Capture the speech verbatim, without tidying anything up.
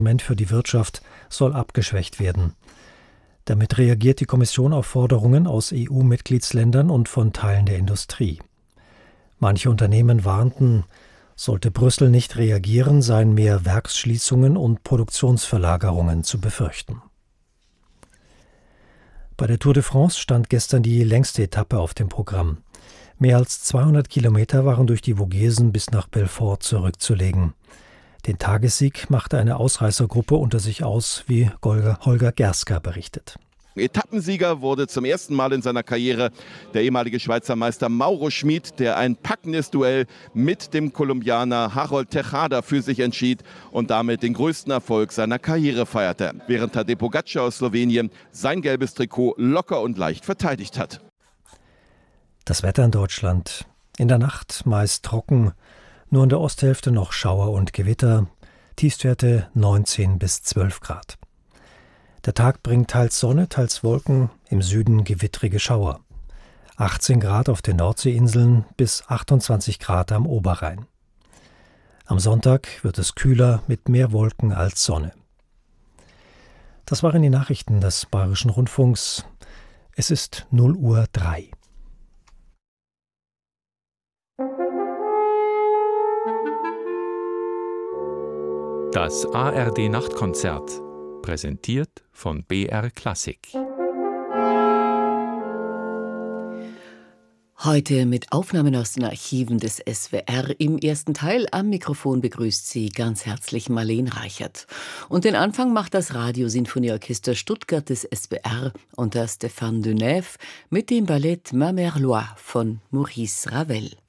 für die Wirtschaft soll abgeschwächt werden. Damit reagiert die Kommission auf Forderungen aus E U-Mitgliedsländern und von Teilen der Industrie. Manche Unternehmen warnten, sollte Brüssel nicht reagieren, seien mehr Werksschließungen und Produktionsverlagerungen zu befürchten. Bei der Tour de France stand gestern die längste Etappe auf dem Programm. Mehr als zweihundert Kilometer waren durch die Vogesen bis nach Belfort zurückzulegen. Den Tagessieg machte eine Ausreißergruppe unter sich aus, wie Holger Gerska berichtet. Etappensieger wurde zum ersten Mal in seiner Karriere der ehemalige Schweizer Meister Mauro Schmid, der ein packendes Duell mit dem Kolumbianer Harold Tejada für sich entschied und damit den größten Erfolg seiner Karriere feierte, während Tadej Pogačar aus Slowenien sein gelbes Trikot locker und leicht verteidigt hat. Das Wetter in Deutschland. In der Nacht meist trocken, nur in der Osthälfte noch Schauer und Gewitter, Tiefstwerte neunzehn bis zwölf Grad. Der Tag bringt teils Sonne, teils Wolken, im Süden gewittrige Schauer. achtzehn Grad auf den Nordseeinseln bis achtundzwanzig Grad am Oberrhein. Am Sonntag wird es kühler mit mehr Wolken als Sonne. Das waren die Nachrichten des Bayerischen Rundfunks. Es ist null Uhr drei. Das A R D-Nachtkonzert, präsentiert von B R Klassik. Heute mit Aufnahmen aus den Archiven des S W R. Im ersten Teil am Mikrofon begrüßt Sie ganz herzlich Marlene Reichert. Und den Anfang macht das Radiosinfonieorchester Stuttgart des S W R unter Stéphane Denève mit dem Ballett Ma Mère Loi von Maurice Ravel.